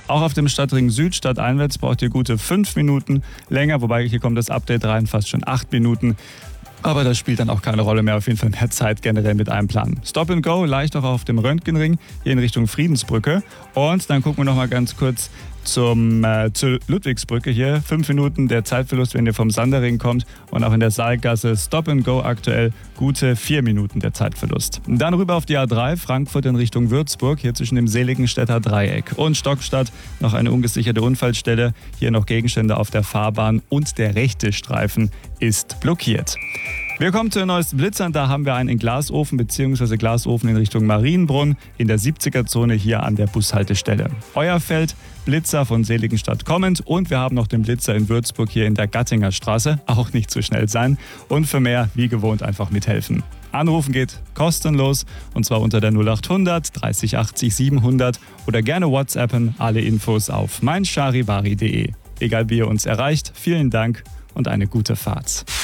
Auch auf dem Stadtring Süd stadteinwärts braucht ihr gute 5 Minuten länger, wobei hier kommt das Update rein, fast schon 8 Minuten. Aber das spielt dann auch keine Rolle mehr, auf jeden Fall mehr Zeit generell mit einem Plan. Stop and Go leicht auch auf dem Röntgenring, hier in Richtung Friedensbrücke. Und dann gucken wir noch mal ganz kurz zur Ludwigsbrücke hier. 5 Minuten der Zeitverlust, wenn ihr vom Sanderring kommt. Und auch in der Saalgasse Stop and Go aktuell gute 4 Minuten der Zeitverlust. Dann rüber auf die A3, Frankfurt in Richtung Würzburg, hier zwischen dem Seligenstädter Dreieck. Und Stockstadt, noch eine ungesicherte Unfallstelle. Hier noch Gegenstände auf der Fahrbahn und der rechte Streifen ist blockiert. Wir kommen zu den neuesten Blitzern. Da haben wir einen in Glasofen bzw. Glasofen in Richtung Marienbrunn in der 70er-Zone hier an der Bushaltestelle. Euerfeld, Blitzer von Seligenstadt kommend und wir haben noch den Blitzer in Würzburg hier in der Gattinger Straße. Auch nicht zu schnell sein und für mehr wie gewohnt einfach mithelfen. Anrufen geht kostenlos und zwar unter der 0800 30 80 700 oder gerne WhatsAppen. Alle Infos auf meincharivari.de. Egal wie ihr uns erreicht, vielen Dank und eine gute Fahrt.